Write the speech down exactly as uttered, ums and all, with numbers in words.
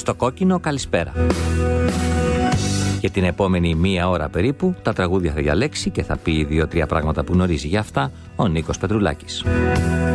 Στο κόκκινο καλησπέρα. Και την επόμενη μία ώρα περίπου τα τραγούδια θα διαλέξει και θα πει δύο-τρία πράγματα που γνωρίζει για αυτά ο Νίκος Πετρουλάκης.